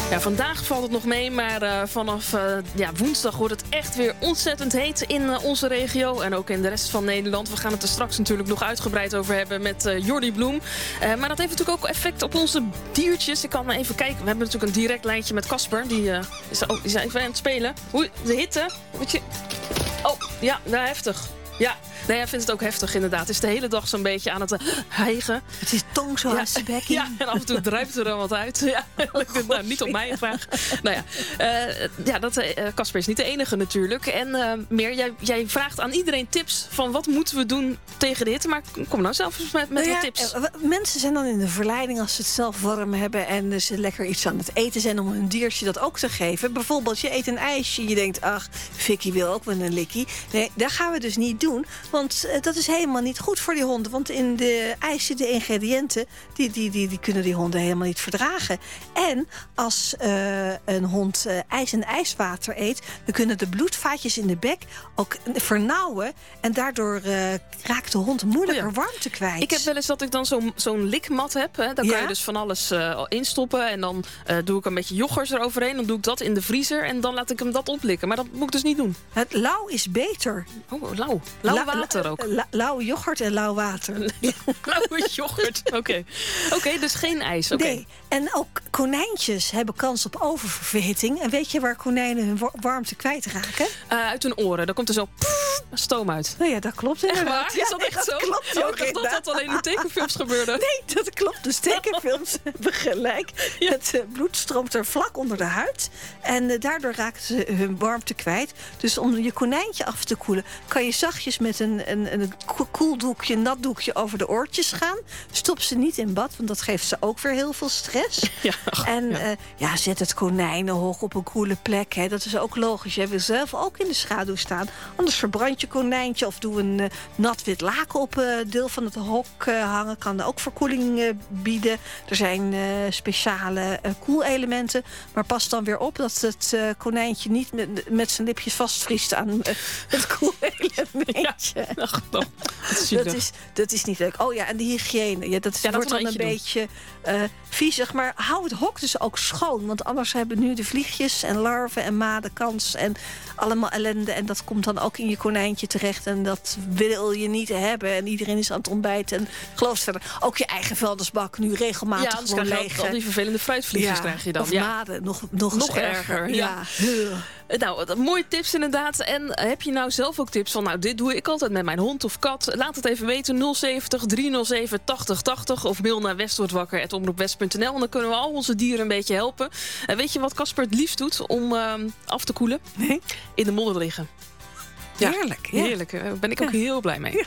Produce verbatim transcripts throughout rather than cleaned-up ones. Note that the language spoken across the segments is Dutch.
Ja, vandaag valt het nog mee, maar uh, vanaf uh, ja, woensdag wordt het echt weer ontzettend heet in uh, onze regio. En ook in de rest van Nederland. We gaan het er straks natuurlijk nog uitgebreid over hebben met uh, Jordi Bloem. Uh, maar dat heeft natuurlijk ook effect op onze diertjes. Ik kan maar even kijken. We hebben natuurlijk een direct lijntje met Casper. Die uh, is, oh, is even aan het spelen. Oei, de hitte. Weet je... Oh, ja, nou, heftig. Ja, nee, hij vindt het ook heftig inderdaad. Het is de hele dag zo'n beetje aan het uh, hijgen. Het is tong zo aan zijn bekje. Ja, en af en toe druipt er dan wat uit. Ja, nou, niet op mij graag. Nou ja, uh, ja dat, Casper uh, is niet de enige natuurlijk. En uh, meer, jij, jij vraagt aan iedereen tips van wat moeten we doen tegen de hitte. Maar kom nou zelf eens met, met nou ja, tips. Mensen zijn dan in de verleiding als ze het zelf warm hebben en ze lekker iets aan het eten zijn om hun diertje dat ook te geven. Bijvoorbeeld, je eet een ijsje, je denkt, ach, Vicky wil ook wel een likkie. Nee, daar gaan we dus niet doen. Want uh, dat is helemaal niet goed voor die honden. Want in de ijs zitten ingrediënten die, die, die, die kunnen die honden helemaal niet verdragen. En als uh, een hond uh, ijs en ijswater eet, dan kunnen de bloedvaatjes in de bek ook vernauwen. En daardoor uh, raakt de hond moeilijker oh ja. warmte kwijt. Ik heb wel eens dat ik dan zo'n zo'n likmat heb. Hè. Daar ja? kan je dus van alles uh, instoppen. En dan uh, doe ik een beetje yoghurt eroverheen. Dan doe ik dat in de vriezer. En dan laat ik hem dat oplikken. Maar dat moet ik dus niet doen. Het lauw is beter. Oh, lauw. Lauw water la, ook. La, lauw yoghurt en lauw water. Lauwe yoghurt, oké. Okay. Oké, okay, dus geen ijs, oké. Okay. Nee, en ook konijntjes hebben kans op oververhitting. En weet je waar konijnen hun warmte kwijtraken? Uh, uit hun oren, daar komt er zo pff, stoom uit. Nou ja, dat klopt inderdaad. Echt waar? Is dat echt zo? Ja, dat klopt oh, ik dacht dat dat alleen in tekenfilms gebeurde. Nee, dat klopt. Dus tekenfilms hebben gelijk. Ja. Het uh, bloed stroomt er vlak onder de huid. En uh, daardoor raken ze hun warmte kwijt. Dus om je konijntje af te koelen, kan je zachtjes met een, een, een koeldoekje, een nat doekje over de oortjes gaan. Stop ze niet in bad, want dat geeft ze ook weer heel veel stress. Ja, ach, en ja. Uh, ja, zet het konijnenhok op een koele plek. Hè. Dat is ook logisch. Jij wil zelf ook in de schaduw staan. Anders verbrand je konijntje of doe een uh, nat wit laken op uh, deel van het hok uh, hangen. Kan ook verkoeling uh, bieden. Er zijn uh, speciale uh, koelelementen. Maar pas dan weer op dat het uh, konijntje niet met, met zijn lipjes vastvriest aan uh, het koelelementje. Ja, ach, dat, dat, is, dat is niet leuk. Oh ja, en de hygiëne. Ja, dat is, ja, wordt dat dan een beetje uh, viezig. Maar hou het hok dus ook schoon. Want anders hebben nu de vliegjes en larven en maden kans. En allemaal ellende. En dat komt dan ook in je konijntje terecht. En dat wil je niet hebben. En iedereen is aan het ontbijten. En geloof verder, ook je eigen vuilnisbak nu regelmatig ja, gewoon leeg. Al die vervelende fruitvliegjes ja, krijg je dan. Of ja. maden, nog, nog, nog erger. erger. Ja. Ja. Nou, mooie tips inderdaad. En heb je nou zelf ook tips van, nou, dit doe ik altijd met mijn hond of kat? Laat het even weten, nul zeventig, driehonderdzeven, tachtig tachtig of mail naar westwoordwakker apenstaartje omroepwest punt n l. En dan kunnen we al onze dieren een beetje helpen. En weet je wat Casper het liefst doet om uh, af te koelen? Nee. In de modder liggen. Ja, heerlijk. Ja. Heerlijk. Daar ben ik ook ja. heel blij mee. Ja.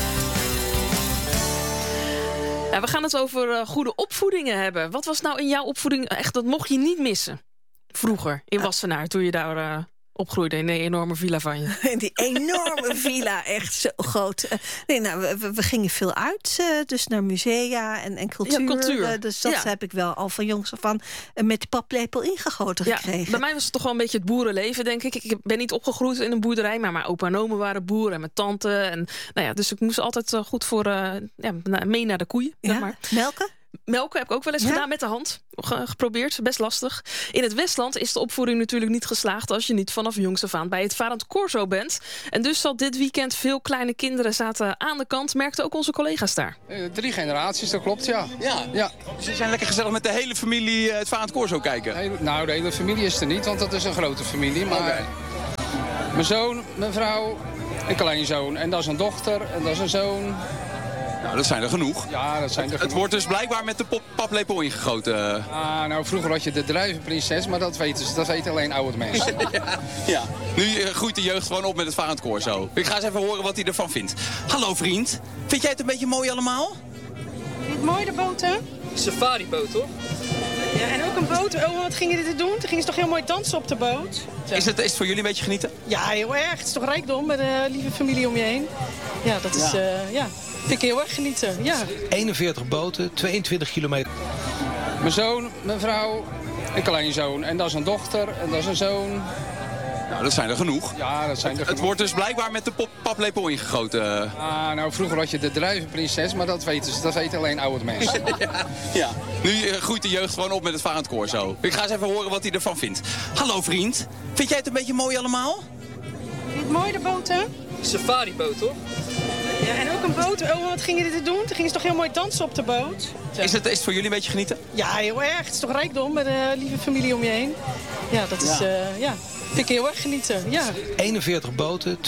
Ja, we gaan het over uh, goede opvoedingen hebben. Wat was nou in jouw opvoeding echt, dat mocht je niet missen? Vroeger, in Wassenaar, toen je daar uh, opgroeide in die enorme villa van je. In die enorme villa, echt zo groot. Nee, nou, we, we gingen veel uit, uh, dus naar musea en, en cultuur. Ja, cultuur. Uh, dus dat ja. heb ik wel al van jongs af aan uh, met de paplepel ingegoten ja, gekregen. Bij mij was het toch wel een beetje het boerenleven, denk ik. Ik ben niet opgegroeid in een boerderij, maar mijn opa en oma waren boeren en mijn tante. En, nou ja, dus ik moest altijd uh, goed voor uh, ja, mee naar de koeien. Ja, zeg maar. Melken? Melken heb ik ook wel eens ja? gedaan met de hand. Geprobeerd, best lastig. In het Westland is de opvoeding natuurlijk niet geslaagd als je niet vanaf jongs af aan bij het Varend Corso bent. En dus zat dit weekend veel kleine kinderen zaten aan de kant. Merkten ook onze collega's daar. Uh, drie generaties, dat klopt, ja. Ja? Ja. Ze zijn lekker gezellig met de hele familie het Varend Corso kijken? Hele, nou, de hele familie is er niet, want dat is een grote familie. Maar okay. Mijn zoon, mijn vrouw, een kleinzoon. En dat is een dochter, en dat is een zoon. Nou, dat zijn er genoeg. Ja, dat zijn er het, genoeg. Het wordt dus blijkbaar met de pop paplepel ingegoten. Ah, nou, vroeger had je de druivenprinses, maar dat weten, dat weten alleen oude mensen. ja, ja. Nu uh, groeit de jeugd gewoon op met het Varend Corso. Ik ga eens even horen wat hij ervan vindt. Hallo vriend, vind jij het een beetje mooi allemaal? Vind je het mooi, de boten? Safari-boot, toch? Ja, en ook een boot. Oh, wat gingen jullie doen? Toen gingen ze toch heel mooi dansen op de boot? Ja. Is, het, is het voor jullie een beetje genieten? Ja, heel erg. Het is toch rijkdom met een lieve familie om je heen. Ja, dat is... Ja. Uh, ja. Vind ik heel erg genieten, ja. eenenveertig boten, tweeëntwintig kilometer. Mijn zoon, mijn vrouw, een kleinzoon. En dat is een dochter, en dat is een zoon. Nou, dat zijn er genoeg. Ja, dat zijn er Het genoeg. wordt dus blijkbaar met de pop paplepel ingegoten. Ah, nou, vroeger had je de druivenprinses, maar dat weten ze. Dat weten alleen oude mensen. ja. ja. Nu eh, groeit de jeugd gewoon op met het varendkoor zo. Ik ga eens even horen wat hij ervan vindt. Hallo vriend, vind jij het een beetje mooi allemaal? Vind je het mooi, de boten? Safari-boot, toch? Ja, en ook een boot. Oh, wat gingen jullie doen? Toen gingen ze toch heel mooi dansen op de boot? Is het, is het voor jullie een beetje genieten? Ja, heel erg. Het is toch rijkdom met een lieve familie om je heen. Ja, dat is, Ja. ja, ja. Vind ik heel erg genieten. Ja. eenenveertig boten,